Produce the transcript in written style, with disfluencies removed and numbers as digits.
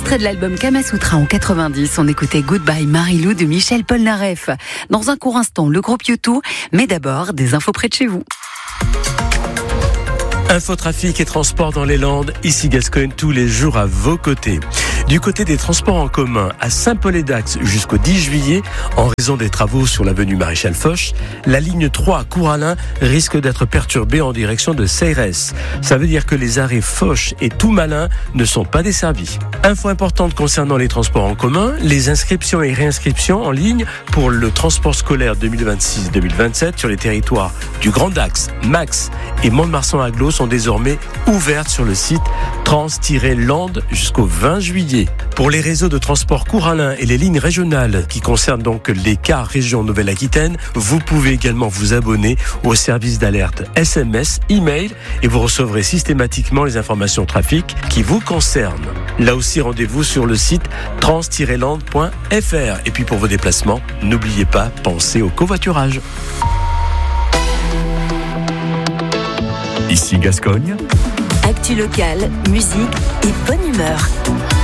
extrait de l'album Kamasutra en 90. On écoutait Goodbye Marilou de Michel Polnareff. Dans un court instant, le groupe U2, mais d'abord, des infos près de chez vous. Infotrafic et transport dans les Landes, ici Gascogne, tous les jours à vos côtés. Du côté des transports en commun, à Saint-Paul-et-Dax jusqu'au 10 juillet, en raison des travaux sur l'avenue Maréchal Foch, la ligne 3 à Couralin risque d'être perturbée en direction de Ceyres. Ça veut dire que les arrêts Foch et Tourmalin ne sont pas desservis. Info importante concernant les transports en commun, les inscriptions et réinscriptions en ligne pour le transport scolaire 2026-2027 sur les territoires du Grand Dax, Max et Mont-de-Marsan-Aglo sont désormais ouvertes sur le site trans-landes jusqu'au 20 juillet. Pour les réseaux de transport Couralin et les lignes régionales qui concernent donc les cars région Nouvelle-Aquitaine, vous pouvez également vous abonner au service d'alerte SMS, email et vous recevrez systématiquement les informations trafic qui vous concernent. Là aussi, rendez-vous sur le site trans-landes.fr. Et puis pour vos déplacements, n'oubliez pas, pensez au covoiturage. Ici Gascogne. Actu locale, musique et bonne humeur.